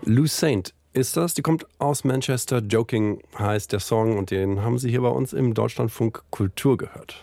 Lou Saint ist das. Die kommt aus Manchester. Joking heißt der Song und den haben Sie hier bei uns im Deutschlandfunk Kultur gehört.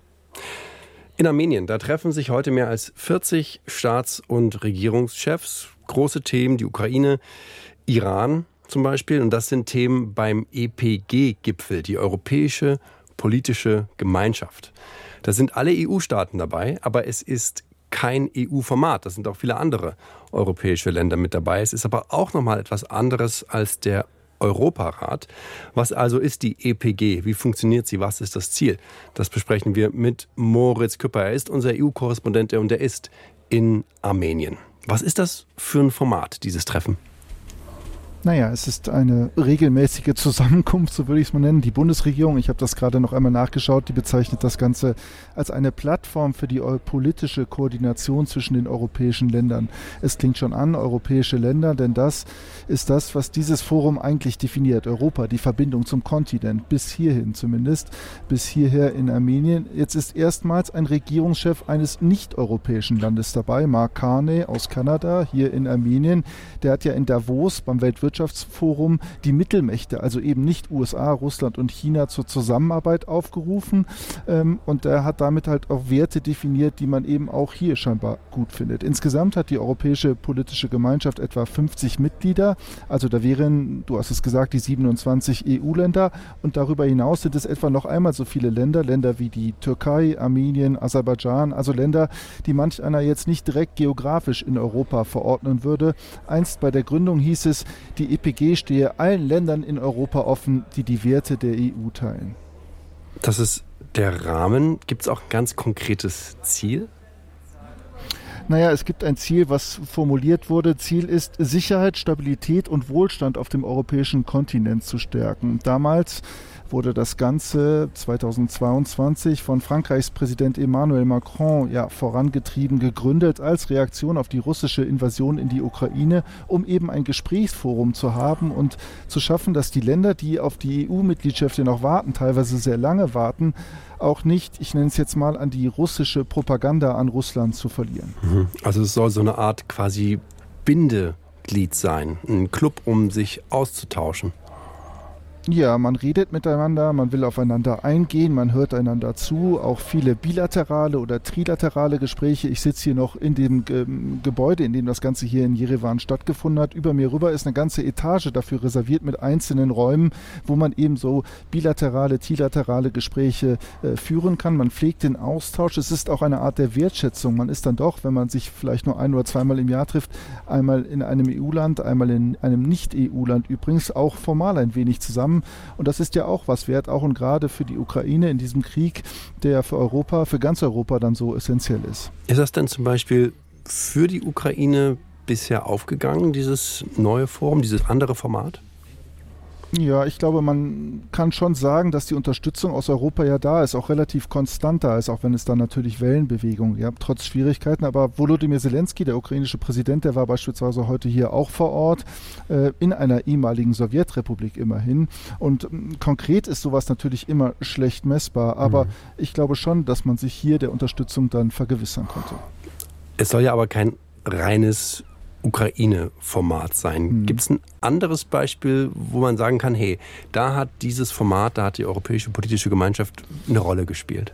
In Armenien, da treffen sich heute mehr als 40 Staats- und Regierungschefs. Große Themen, die Ukraine, Iran zum Beispiel. Und das sind Themen beim EPG-Gipfel, die Europäische Politische Gemeinschaft. Da sind alle EU-Staaten dabei, aber es ist kein EU-Format. Da sind auch viele andere europäische Länder mit dabei. Es ist aber auch nochmal etwas anderes als der Europarat. Was also ist die EPG? Wie funktioniert sie? Was ist das Ziel? Das besprechen wir mit Moritz Küpper. Er ist unser EU-Korrespondent und er ist in Armenien. Was ist das für ein Format, dieses Treffen? Naja, es ist eine regelmäßige Zusammenkunft, so würde ich es mal nennen. Die Bundesregierung, ich habe das gerade noch einmal nachgeschaut, die bezeichnet das Ganze als eine Plattform für die politische Koordination zwischen den europäischen Ländern. Es klingt schon an, europäische Länder, denn das ist das, was dieses Forum eigentlich definiert. Europa, die Verbindung zum Kontinent, bis hierhin zumindest, bis hierher in Armenien. Jetzt ist erstmals ein Regierungschef eines nicht-europäischen Landes dabei, Mark Carney aus Kanada, hier in Armenien. Der hat ja in Davos beim Weltwirtschaftsforum die Mittelmächte, also eben nicht USA, Russland und China, zur Zusammenarbeit aufgerufen. Und er hat damit halt auch Werte definiert, die man eben auch hier scheinbar gut findet. Insgesamt hat die Europäische Politische Gemeinschaft etwa 50 Mitglieder. Also da wären, du hast es gesagt, die 27 EU-Länder. Und darüber hinaus sind es etwa noch einmal so viele Länder wie die Türkei, Armenien, Aserbaidschan, also Länder, die manch einer jetzt nicht direkt geografisch in Europa verordnen würde. Einst bei der Gründung hieß es, die EPG stehe allen Ländern in Europa offen, die die Werte der EU teilen. Das ist der Rahmen. Gibt es auch ein ganz konkretes Ziel? Naja, es gibt ein Ziel, was formuliert wurde. Ziel ist, Sicherheit, Stabilität und Wohlstand auf dem europäischen Kontinent zu stärken. Damals wurde das Ganze 2022 von Frankreichs Präsident Emmanuel Macron vorangetrieben, gegründet als Reaktion auf die russische Invasion in die Ukraine, um eben ein Gesprächsforum zu haben und zu schaffen, dass die Länder, die auf die EU-Mitgliedschaft noch warten, teilweise sehr lange warten, auch nicht, ich nenne es jetzt mal, an die russische Propaganda an Russland zu verlieren. Also es soll so eine Art quasi Bindeglied sein, ein Club, um sich auszutauschen. Ja, man redet miteinander, man will aufeinander eingehen, man hört einander zu, auch viele bilaterale oder trilaterale Gespräche. Ich sitze hier noch in dem Gebäude, in dem das Ganze hier in Jerewan stattgefunden hat. Über mir rüber ist eine ganze Etage dafür reserviert mit einzelnen Räumen, wo man eben so bilaterale, trilaterale Gespräche führen kann. Man pflegt den Austausch. Es ist auch eine Art der Wertschätzung. Man ist dann doch, wenn man sich vielleicht nur ein- oder zweimal im Jahr trifft, einmal in einem EU-Land, einmal in einem Nicht-EU-Land übrigens, auch formal ein wenig zusammen. Und das ist ja auch was wert, auch und gerade für die Ukraine in diesem Krieg, der für Europa, für ganz Europa dann so essentiell ist. Ist das denn zum Beispiel für die Ukraine bisher aufgegangen, dieses neue Forum, dieses andere Format? Ja, ich glaube, man kann schon sagen, dass die Unterstützung aus Europa ja da ist, auch relativ konstant da ist, auch wenn es dann natürlich Wellenbewegungen gab, trotz Schwierigkeiten. Aber Volodymyr Zelensky, der ukrainische Präsident, der war beispielsweise heute hier auch vor Ort, in einer ehemaligen Sowjetrepublik immerhin. Und konkret ist sowas natürlich immer schlecht messbar, aber ich glaube schon, dass man sich hier der Unterstützung dann vergewissern konnte. Es soll ja aber kein reines Ukraine-Format sein. Gibt es ein anderes Beispiel, wo man sagen kann, hey, da hat dieses Format, da hat die Europäische Politische Gemeinschaft eine Rolle gespielt?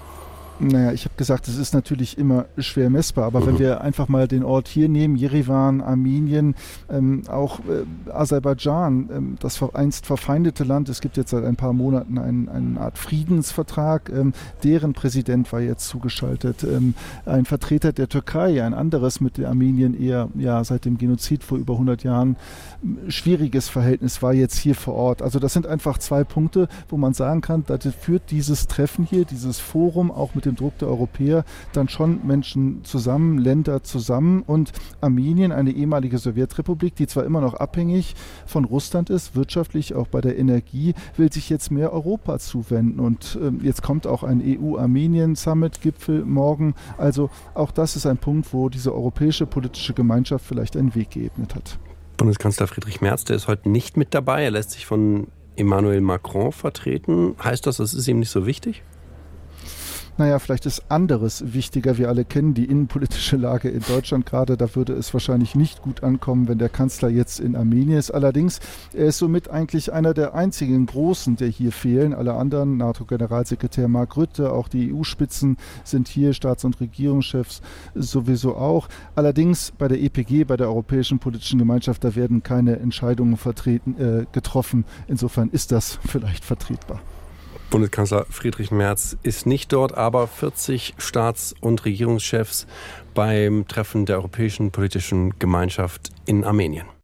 Naja, ich habe gesagt, es ist natürlich immer schwer messbar, aber wenn wir einfach mal den Ort hier nehmen, Jerewan, Armenien, auch Aserbaidschan, das einst verfeindete Land, es gibt jetzt seit ein paar Monaten eine Art Friedensvertrag, deren Präsident war jetzt zugeschaltet, ein Vertreter der Türkei, ein anderes mit der Armenien eher seit dem Genozid vor über 100 Jahren schwieriges Verhältnis, war jetzt hier vor Ort. Also das sind einfach zwei Punkte, wo man sagen kann, da führt dieses Treffen hier, dieses Forum auch mit dem Druck der Europäer dann schon Menschen zusammen, Länder zusammen, und Armenien, eine ehemalige Sowjetrepublik, die zwar immer noch abhängig von Russland ist, wirtschaftlich auch bei der Energie, will sich jetzt mehr Europa zuwenden, und jetzt kommt auch ein EU-Armenien-Summit-Gipfel morgen, also auch das ist ein Punkt, wo diese Europäische Politische Gemeinschaft vielleicht einen Weg geebnet hat. Bundeskanzler Friedrich Merz, der ist heute nicht mit dabei, er lässt sich von Emmanuel Macron vertreten. Heißt das, das ist ihm nicht so wichtig? Naja, vielleicht ist anderes wichtiger. Wir alle kennen die innenpolitische Lage in Deutschland gerade. Da würde es wahrscheinlich nicht gut ankommen, wenn der Kanzler jetzt in Armenien ist. Allerdings, er ist somit eigentlich einer der einzigen Großen, der hier fehlen. Alle anderen, NATO-Generalsekretär Mark Rutte, auch die EU-Spitzen sind hier, Staats- und Regierungschefs sowieso auch. Allerdings bei der EPG, bei der Europäischen Politischen Gemeinschaft, da werden keine Entscheidungen getroffen. Insofern ist das vielleicht vertretbar. Bundeskanzler Friedrich Merz ist nicht dort, aber 40 Staats- und Regierungschefs beim Treffen der Europäischen Politischen Gemeinschaft in Armenien.